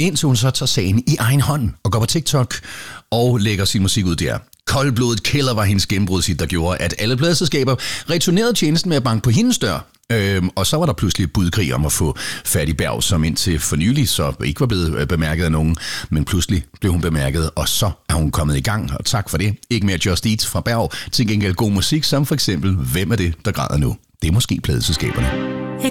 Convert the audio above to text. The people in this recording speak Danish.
indtil hun så tager sagen i egen hånd og går på TikTok og lægger sin musik ud der. Koldblodet killer var hendes gennembrudshit, der gjorde, at alle pladeselskaber returnerede tjenesten med at banke på hendes dør. Og så var der pludselig budkrig om at få fat i Berg, som indtil for nylig så ikke var blevet bemærket af nogen. Men pludselig blev hun bemærket, og så er hun kommet i gang. Og tak for det. Ikke mere Just Eat fra Berg. Til gengæld god musik, som for eksempel Hvem er det, der græder nu? Det er måske pladeselskaberne.